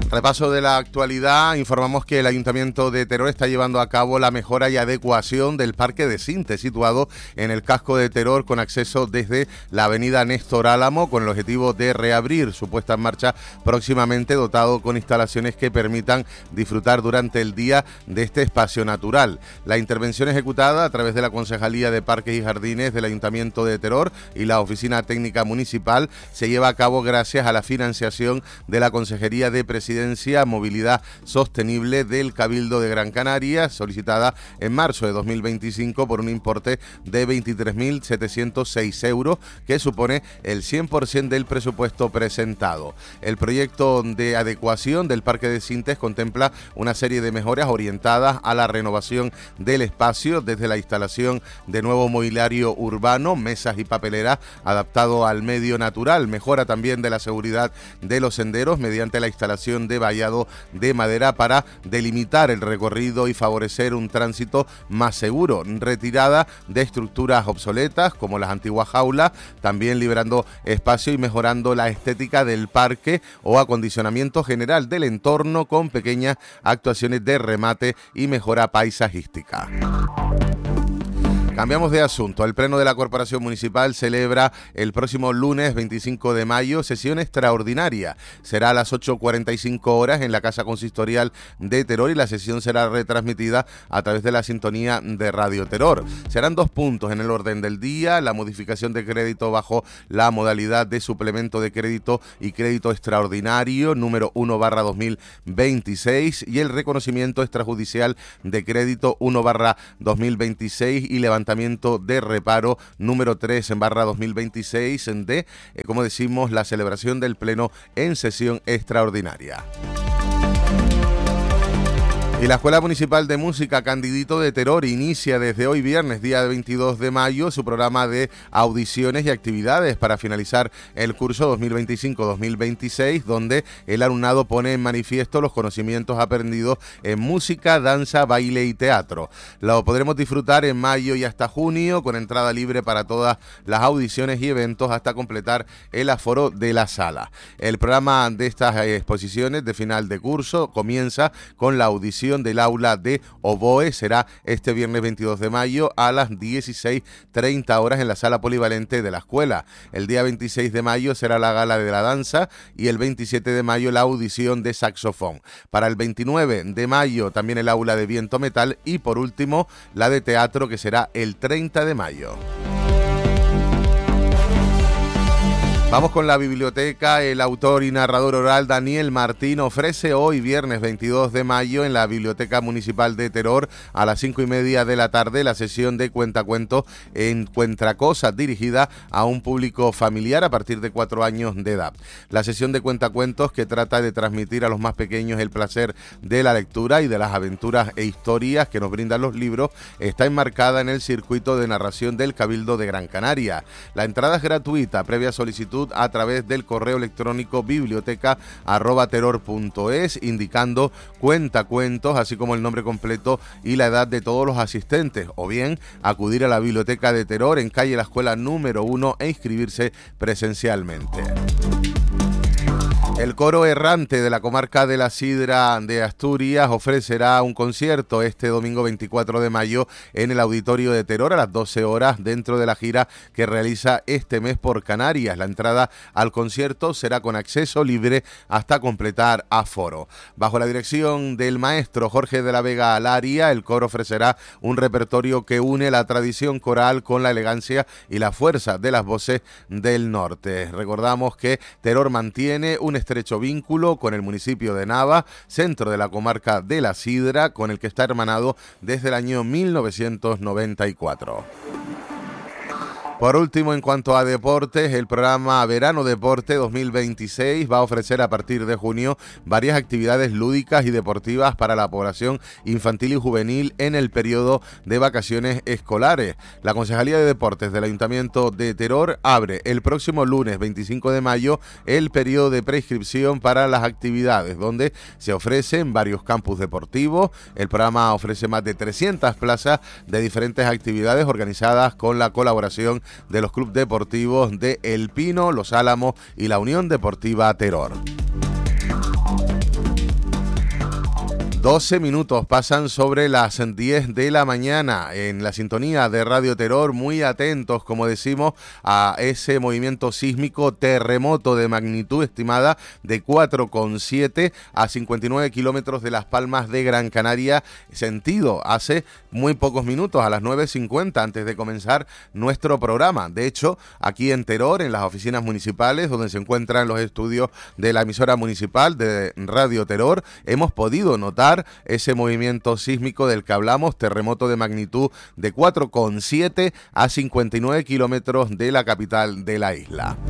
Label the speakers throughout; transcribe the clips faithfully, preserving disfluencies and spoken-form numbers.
Speaker 1: Repaso de la actualidad, informamos que el Ayuntamiento de Teror está llevando a cabo la mejora y adecuación del Parque de Sintes, situado en el casco de Teror, con acceso desde la avenida Néstor Álamo, con el objetivo de reabrir su puesta en marcha próximamente, dotado con instalaciones que permitan disfrutar durante el día de este espacio natural. La intervención ejecutada a través de la Concejalía de Parques y Jardines del Ayuntamiento de Teror y la Oficina Técnica Municipal se lleva a cabo gracias a la financiación de la Consejería de Presidencia, Movilidad Sostenible del Cabildo de Gran Canaria, solicitada en marzo de dos mil veinticinco por un importe de veintitrés mil setecientos seis euros, que supone el cien por ciento del presupuesto presentado. El proyecto de adecuación del Parque de Sintes contempla una serie de mejoras orientadas a la renovación del espacio, desde la instalación de nuevo mobiliario urbano, mesas y papeleras adaptado al medio natural, mejora también de la seguridad de los senderos mediante la instalación de vallado de madera para delimitar el recorrido y favorecer un tránsito más seguro, retirada de estructuras obsoletas como las antiguas jaulas, también liberando espacio y mejorando la estética del parque o acondicionamiento general del entorno con pequeñas actuaciones de remate y mejora paisajística. Cambiamos de asunto. El Pleno de la Corporación Municipal celebra el próximo lunes veinticinco de mayo sesión extraordinaria. Será a las ocho cuarenta y cinco horas en la Casa Consistorial de Teror y la sesión será retransmitida a través de la sintonía de Radio Teror. Serán dos puntos en el orden del día: la modificación de crédito bajo la modalidad de suplemento de crédito y crédito extraordinario número uno barra dos mil veintiséis y el reconocimiento extrajudicial de crédito uno barra dos mil veintiséis y levantamiento de reparo número tres en barra dos mil veintiséis de, eh, como decimos, la celebración del Pleno en sesión extraordinaria. Y la Escuela Municipal de Música Candidito de Teror inicia desde hoy viernes, día veintidós de mayo, su programa de audiciones y actividades para finalizar el curso dos mil veinticinco dos mil veintiséis, donde el alumnado pone en manifiesto los conocimientos aprendidos en música, danza, baile y teatro. Lo podremos disfrutar en mayo y hasta junio, con entrada libre para todas las audiciones y eventos hasta completar el aforo de la sala. El programa de estas exposiciones de final de curso comienza con la audición del aula de oboe. Será este viernes veintidós de mayo a las dieciséis treinta horas en la sala polivalente de la escuela. El día veintiséis de mayo será la gala de la danza y el veintisiete de mayo la audición de saxofón. Para el veintinueve de mayo también el aula de viento metal y por último la de teatro, que será el treinta de mayo. Vamos con la biblioteca. El autor y narrador oral Daniel Martín ofrece hoy viernes veintidós de mayo en la Biblioteca Municipal de Teror a las cinco y media de la tarde la sesión de cuentacuentos en Cuentacosas, dirigida a un público familiar a partir de cuatro años de edad. La sesión de cuentacuentos, que trata de transmitir a los más pequeños el placer de la lectura y de las aventuras e historias que nos brindan los libros, está enmarcada en el circuito de narración del Cabildo de Gran Canaria. La entrada es gratuita, previa solicitud a través del correo electrónico biblioteca arroba teror punto es, indicando cuentacuentos, así como el nombre completo y la edad de todos los asistentes, o bien acudir a la Biblioteca de Teror en calle La Escuela número uno e inscribirse presencialmente. El coro errante de la comarca de la Sidra de Asturias ofrecerá un concierto este domingo veinticuatro de mayo en el Auditorio de Teror a las doce horas dentro de la gira que realiza este mes por Canarias. La entrada al concierto será con acceso libre hasta completar aforo. Bajo la dirección del maestro Jorge de la Vega Alaria, el coro ofrecerá un repertorio que une la tradición coral con la elegancia y la fuerza de las voces del norte. Recordamos que Teror mantiene un estrecho vínculo con el municipio de Nava, centro de la comarca de la Sidra, con el que está hermanado desde el año mil novecientos noventa y cuatro. Por último, en cuanto a deportes, el programa Verano Deporte dos mil veintiséis va a ofrecer a partir de junio varias actividades lúdicas y deportivas para la población infantil y juvenil en el periodo de vacaciones escolares. La Concejalía de Deportes del Ayuntamiento de Teror abre el próximo lunes veinticinco de mayo el periodo de preinscripción para las actividades, donde se ofrecen varios campus deportivos. El programa ofrece más de trescientas plazas de diferentes actividades organizadas con la colaboración de los clubes deportivos de El Pino, Los Álamos y la Unión Deportiva Teror. doce minutos pasan sobre las diez de la mañana en la sintonía de Radio Terror, muy atentos, como decimos, a ese movimiento sísmico, terremoto de magnitud estimada de cuatro coma siete a cincuenta y nueve kilómetros de Las Palmas de Gran Canaria, sentido hace muy pocos minutos, a las nueve cincuenta, antes de comenzar nuestro programa. De hecho, aquí en Terror, en las oficinas municipales, donde se encuentran los estudios de la emisora municipal de Radio Terror, hemos podido notar ese movimiento sísmico del que hablamos, terremoto de magnitud de cuatro coma siete a cincuenta y nueve kilómetros de la capital de la isla.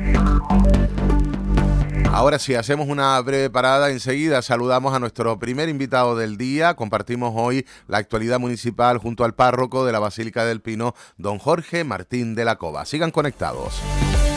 Speaker 1: Ahora sí, hacemos una breve parada, enseguida saludamos a nuestro primer invitado del día, compartimos hoy la actualidad municipal junto al párroco de la Basílica del Pino, don Jorge Martín de la Cova. Sigan conectados.